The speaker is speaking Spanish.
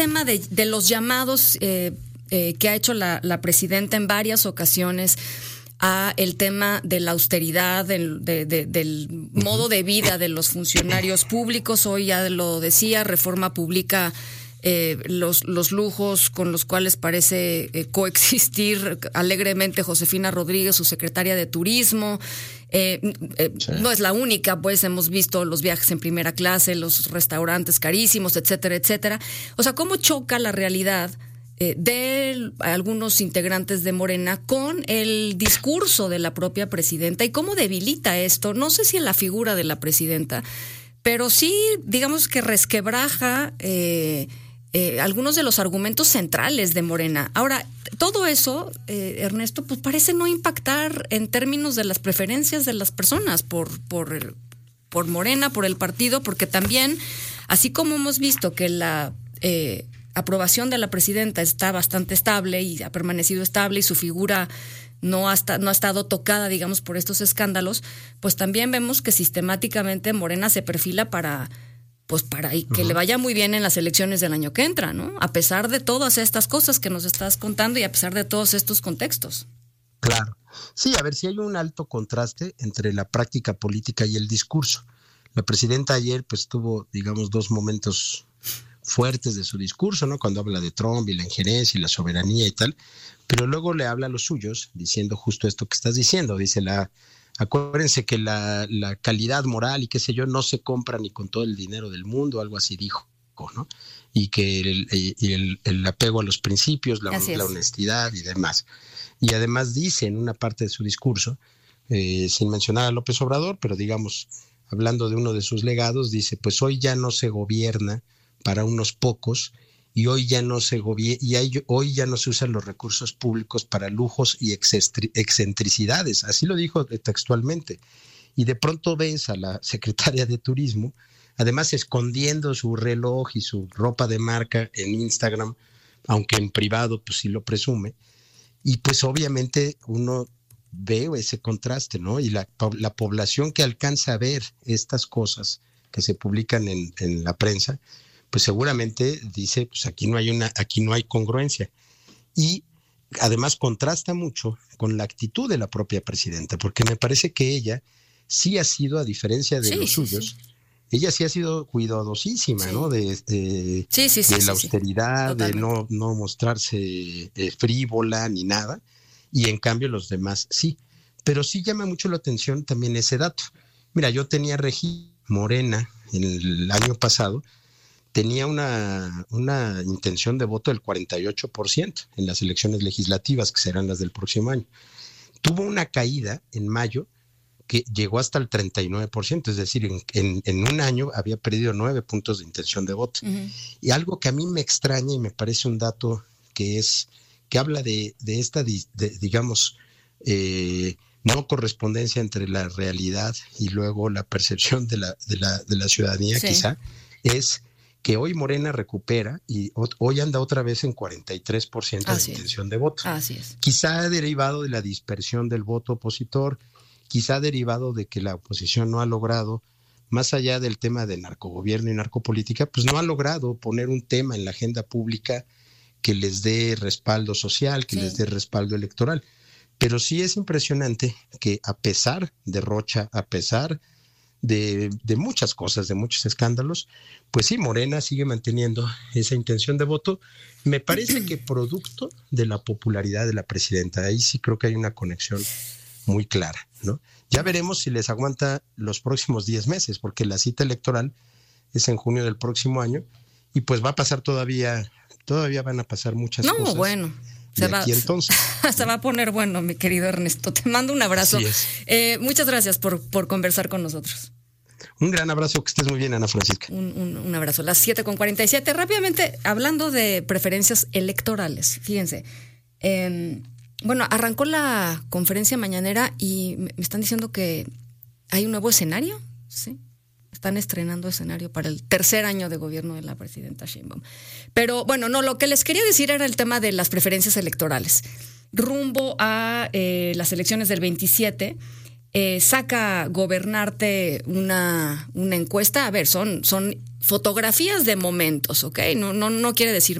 tema de los llamados que ha hecho la presidenta en varias ocasiones a el tema de la austeridad, del modo de vida de los funcionarios públicos. Hoy ya lo decía, Reforma publica los lujos con los cuales parece coexistir alegremente Josefina Rodríguez, su secretaria de Turismo. Sí. No es la única, pues hemos visto los viajes en primera clase, los restaurantes carísimos, etcétera, etcétera. O sea, ¿cómo choca la realidad de algunos integrantes de Morena con el discurso de la propia presidenta y cómo debilita esto? No sé si en la figura de la presidenta, pero sí, digamos que resquebraja algunos de los argumentos centrales de Morena. Ahora, todo eso, Ernesto, pues parece no impactar en términos de las preferencias de las personas por Morena, por el partido, porque también, así como hemos visto que la aprobación de la presidenta está bastante estable y ha permanecido estable y su figura no ha estado tocada, digamos, por estos escándalos, pues también vemos que sistemáticamente Morena se perfila para que le vaya muy bien en las elecciones del año que entra, ¿no? A pesar de todas estas cosas que nos estás contando y a pesar de todos estos contextos. Claro. Sí, a ver, si hay un alto contraste entre la práctica política y el discurso. La presidenta ayer pues tuvo, digamos, dos momentos fuertes de su discurso, ¿no? Cuando habla de Trump y la injerencia y la soberanía y tal, pero luego le habla a los suyos diciendo justo esto que estás diciendo. Dice, acuérdense que la calidad moral y qué sé yo no se compra ni con todo el dinero del mundo, algo así dijo, ¿no? Y que el apego a los principios, la honestidad y demás. Y además dice en una parte de su discurso, sin mencionar a López Obrador, pero digamos, hablando de uno de sus legados, dice, pues hoy ya no se gobierna para unos pocos y hoy ya no se hoy ya no se usan los recursos públicos para lujos y excentricidades. Así lo dijo textualmente. Y de pronto ves a la secretaria de Turismo, además escondiendo su reloj y su ropa de marca en Instagram, aunque en privado pues sí lo presume. Y pues obviamente uno ve ese contraste, ¿no? Y la población que alcanza a ver estas cosas que se publican en la prensa, pues seguramente dice, pues aquí no hay congruencia. Y además contrasta mucho con la actitud de la propia presidenta, porque me parece que ella sí ha sido, a diferencia de los suyos, ella sí ha sido cuidadosísima, ¿no? De la austeridad, de no mostrarse frívola ni nada, y en cambio los demás sí. Pero sí llama mucho la atención también ese dato. Mira, yo tenía Morena en el año pasado, tenía una intención de voto del 48% en las elecciones legislativas, que serán las del próximo año. Tuvo una caída en mayo que llegó hasta el 39%, es decir, en un año había perdido 9 puntos de intención de voto. Uh-huh. Y algo que a mí me extraña y me parece un dato que habla de esta, digamos, no correspondencia entre la realidad y luego la percepción de la ciudadanía, quizá, es que hoy Morena recupera y hoy anda otra vez en 43% de intención de voto. Así es. Quizá derivado de la dispersión del voto opositor, quizá derivado de que la oposición no ha logrado, más allá del tema de narcogobierno y narcopolítica, pues no ha logrado poner un tema en la agenda pública que les dé respaldo social, que les dé respaldo electoral. Pero sí es impresionante que a pesar de Rocha, a pesar de muchas cosas, de muchos escándalos, pues sí, Morena sigue manteniendo esa intención de voto. Me parece que producto de la popularidad de la presidenta. Ahí sí creo que hay una conexión muy clara, ¿no? Ya veremos si les aguanta los próximos 10 meses, porque la cita electoral es en junio del próximo año y pues va a pasar todavía van a pasar muchas cosas. No, bueno. Se va a poner bueno, mi querido Ernesto. Te mando un abrazo. Muchas gracias por conversar con nosotros. Un gran abrazo, que estés muy bien, Ana Francisca. Un abrazo. Las 7:47. Rápidamente, hablando de preferencias electorales, fíjense. Bueno, arrancó la conferencia mañanera y me están diciendo que hay un nuevo escenario, ¿sí? Están estrenando escenario para el tercer año de gobierno de la presidenta Sheinbaum. Pero bueno, no, lo que les quería decir era el tema de las preferencias electorales. Rumbo a las elecciones del 27, saca Gobernarte una encuesta. A ver, son fotografías de momentos, ¿ok? No quiere decir